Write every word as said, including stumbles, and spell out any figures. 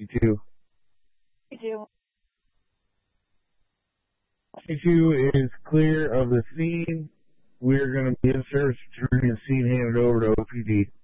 fifty-two. fifty-two. fifty-two is clear of the scene. We're going to be in service, returning the scene handed over to O P D.